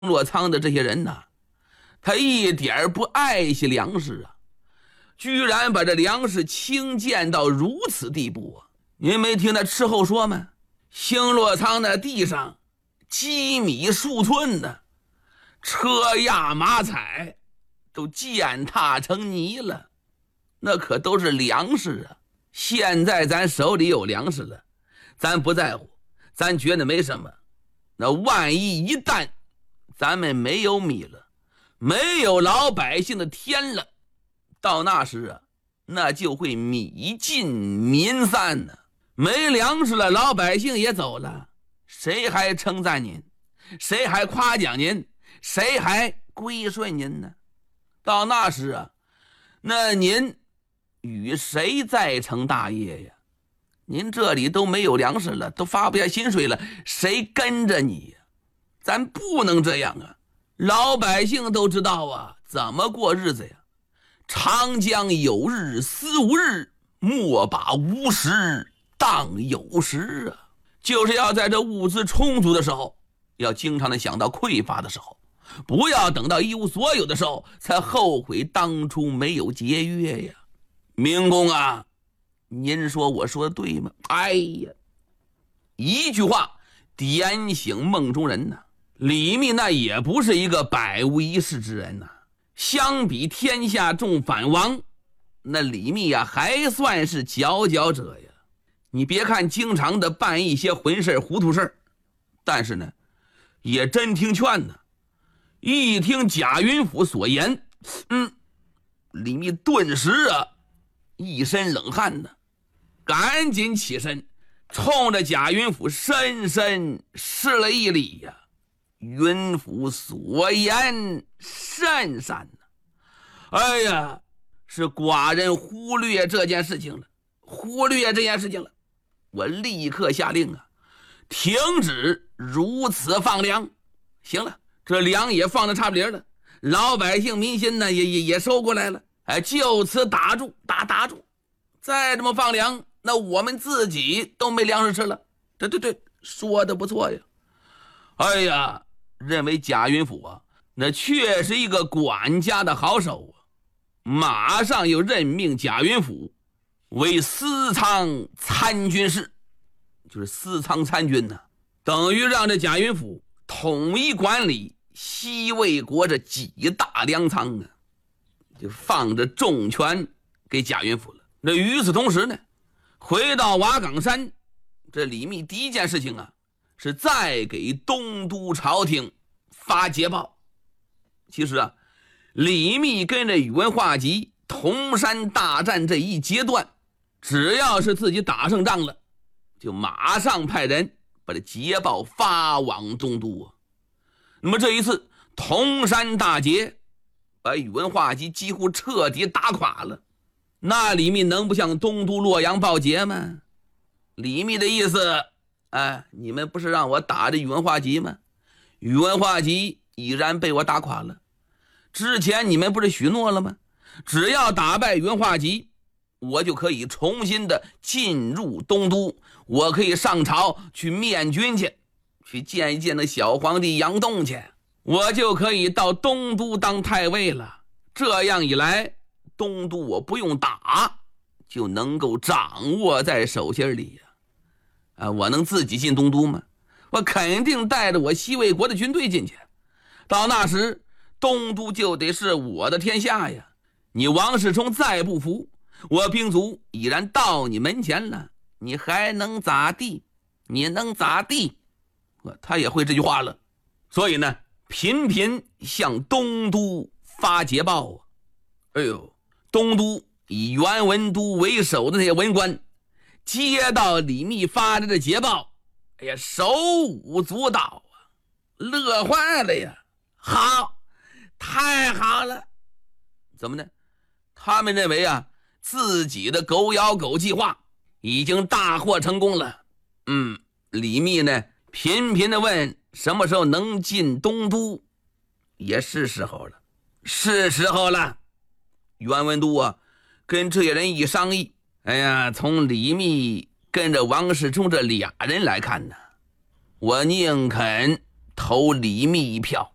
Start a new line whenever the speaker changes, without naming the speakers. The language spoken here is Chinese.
若仓的这些人呢，他一点不爱惜粮食啊，居然把这粮食轻贱到如此地步啊！您没听那斥候说吗？星洛仓的地上积米数寸呢，车压马踩都践踏成泥了，那可都是粮食啊！现在咱手里有粮食了，咱不在乎，咱觉得没什么。那万一一旦咱们没有米了，没有老百姓的天了，到那时啊，那就会米尽民散呢。没粮食了，老百姓也走了，谁还称赞您？谁还夸奖您？谁还归顺您呢？到那时啊，那您与谁再成大业呀？您这里都没有粮食了，都发不下薪水了，谁跟着你呀？咱不能这样啊！老百姓都知道啊，怎么过日子呀？长江有日思无日，莫把无时当有时啊！就是要在这物资充足的时候，要经常的想到匮乏的时候，不要等到一无所有的时候才后悔当初没有节约呀！明公啊，您说我说的对吗？哎呀，一句话点醒梦中人呐！李密那也不是一个百无一失之人呐，相比天下众反王，那李密呀还算是佼佼者呀。你别看经常的办一些混事糊涂事，但是呢也真听劝呢。一听贾云甫所言，李密顿时啊一身冷汗呢，赶紧起身冲着贾云甫深深施了一礼呀。云甫所言甚善呢。哎呀，是寡人忽略这件事情了，我立刻下令啊，停止如此放粮。行了，这粮也放得差不离了，老百姓民心呢也收过来了，就此打住，打住。再这么放粮，那我们自己都没粮食吃了。对，说的不错呀。哎呀，认为贾云甫啊，那确实一个管家的好手啊，马上又任命贾云甫为司仓参军事，就是司仓参军呢，等于让这贾云甫统一管理西魏国这几大粮仓啊，就放着重权给贾云甫了。那与此同时呢，回到瓦岗山，这李密第一件事情啊，是再给东都朝廷发捷报。其实啊，李密跟着宇文化及铜山大战这一阶段，只要是自己打胜仗了，就马上派人把这捷报发往东都啊。那么这一次铜山大捷，把宇文化及几乎彻底打垮了。那李密能不向东都洛阳报捷吗？李密的意思，你们不是让我打这宇文化及吗？宇文化及已然被我打垮了。之前你们不是许诺了吗？只要打败宇文化及，我就可以重新的进入东都，我可以上朝去面君去见一见那小皇帝杨栋去，我就可以到东都当太尉了。这样一来，东都我不用打，就能够掌握在手心里呀。我能自己进东都吗？我肯定带着我西魏国的军队进去，到那时东都就得是我的天下呀。你王世充再不服，我兵卒已然到你门前了，你还能咋地？你能咋地？他也会这句话了，所以呢频频向东都发捷报啊。哎呦，东都以袁文都为首的那些文官接到李密发来的捷报，哎呀，手舞足蹈啊，乐坏了呀。好，太好了。怎么呢？他们认为啊，自己的狗咬狗计划已经大获成功了。李密呢频频的问什么时候能进东都，也是时候了，袁文都啊跟这些人一商议，哎呀，从李密跟着王世充这俩人来看呢，我宁肯投李密一票。